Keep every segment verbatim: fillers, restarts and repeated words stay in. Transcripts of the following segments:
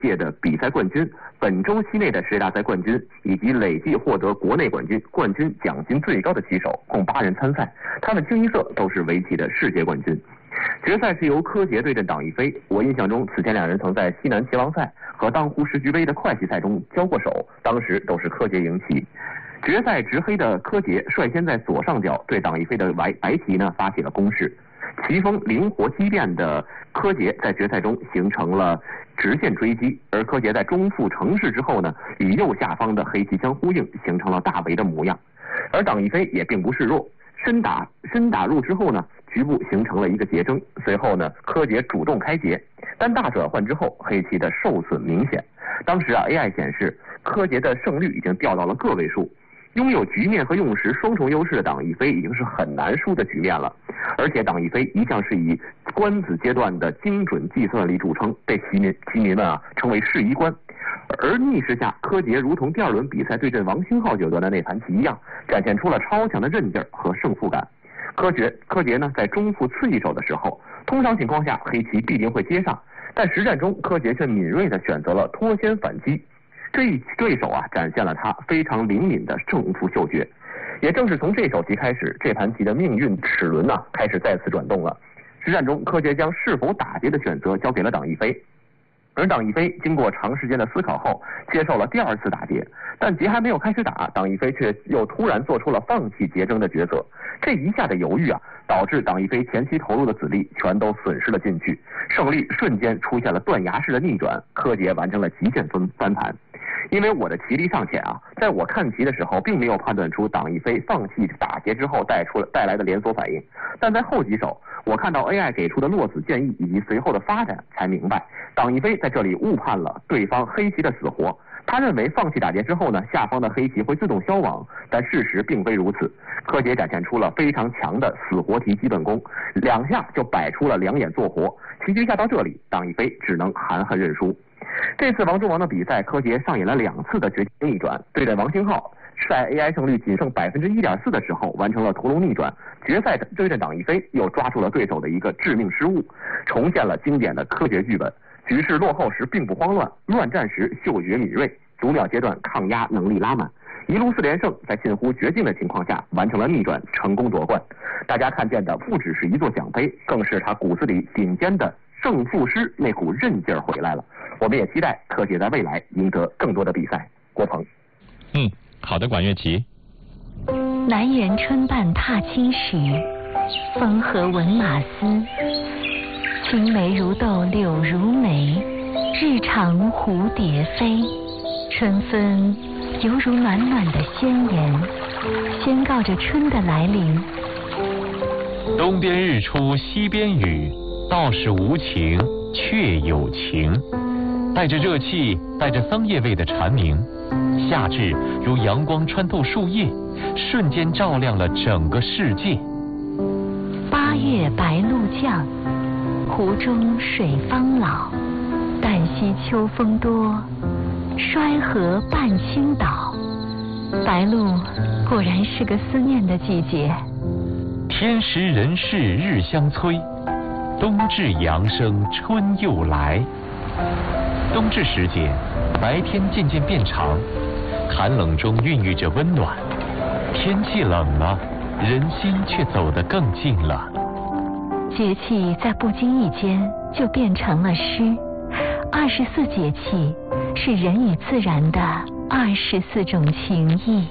届的比赛冠军、本周期内的世界大赛冠军，以及累计获得国内冠军、冠军奖金最高的棋手，共八人参赛，他们清一色都是围棋的世界冠军。决赛是由柯洁对阵党一飞，我印象中此前两人曾在西南棋王赛和当湖十局杯的会棋赛中交过手，当时都是柯洁赢棋。决赛执黑的柯洁率先在左上角对党一飞的白白棋呢发起了攻势，棋风灵活机变的柯洁在决赛中形成了直线追击，而柯洁在中复成势之后呢，与右下方的黑棋相呼应，形成了大围的模样。而党一飞也并不示弱，深打深打入之后呢，局部形成了一个劫争，随后呢，柯洁主动开劫，但大转换之后，黑棋的受损明显。当时啊 ，A I 显示柯洁的胜率已经掉到了个位数。拥有局面和用时双重优势的党一飞已经是很难输的局面了，而且党一飞一向是以官子阶段的精准计算力著称，被棋民棋民们啊称为世一官。而逆势下，柯洁如同第二轮比赛对阵王星浩九段的那盘棋一样，展现出了超强的韧劲儿和胜负感。柯洁柯洁呢，在中复次一手的时候，通常情况下黑棋必定会接上，但实战中柯洁却敏锐地选择了脱先反击。这一对手啊，展现了他非常灵敏的胜负嗅觉。也正是从这手棋开始，这盘棋的命运齿轮呢、啊、开始再次转动了。实战中，柯洁将是否打劫的选择交给了党一飞，而党一飞经过长时间的思考后，接受了第二次打劫。但劫还没有开始打，党一飞却又突然做出了放弃劫争的抉择。这一下的犹豫啊，导致党一飞前期投入的子力全都损失了进去，胜利瞬间出现了断崖式的逆转，柯洁完成了极限翻翻盘。因为我的棋力尚浅啊，在我看棋的时候，并没有判断出党一飞放弃打劫之后带出了带来的连锁反应，但在后几手，我看到 A I 给出的落子建议以及随后的发展，才明白党一飞在这里误判了对方黑棋的死活。他认为放弃打劫之后呢，下方的黑棋会自动消亡，但事实并非如此。柯洁展现出了非常强的死活题基本功，两下就摆出了两眼做活。棋局下到这里，党一飞只能含恨认输。这次王中王的比赛，柯洁上演了两次的绝境逆转，对阵王星浩，在 A I 胜率仅剩百分之一点四的时候完成了屠龙逆转。决赛对阵党一飞，又抓住了对手的一个致命失误，重现了经典的柯洁剧本。局势落后时并不慌乱，乱战时嗅觉敏锐，读秒阶段抗压能力拉满，一路四连胜，在近乎绝境的情况下完成了逆转，成功夺冠。大家看见的不只是一座奖杯，更是他骨子里顶尖的胜负师那股韧劲儿回来了。我们也期待柯洁在未来赢得更多的比赛。郭鹏， 嗯，好的，管乐琪。 南园春半踏青时，风和闻马嘶。青梅如豆柳如眉，日长蝴蝶飞。春分犹如暖暖的宣言，宣告着春的来临。 东边日出西边雨，道是无晴却有晴。带着热气，带着桑叶味的蝉鸣，夏至如阳光穿透树叶，瞬间照亮了整个世界。 八月白露降，湖中水方老。旦夕秋风多，衰河半倾倒。白露果然是个思念的季节。 天时人事日相催，冬至阳生春又来。冬至时节，白天渐渐变长，寒冷中孕育着温暖。天气冷了，人心却走得更近了。 节气在不经意间就变成了诗。二十四节气是人与自然的二十四种情谊。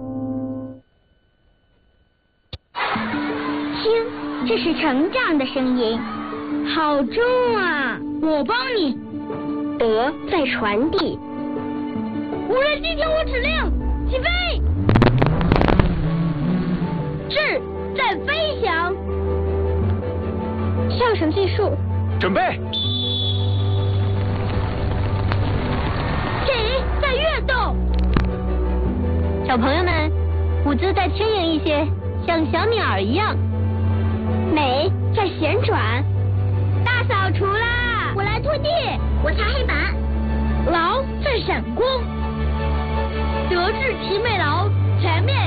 听，这是成长的声音。好重啊！我帮你。德在传递。无人机听我指令，起飞。智在飞翔。上绳计数。 准备。 己在跃动。小朋友们，舞姿再轻盈一些，像小鸟一样。美在旋转。大扫除啦！我来拖地，我擦黑板。劳在闪光。德智体美劳，全面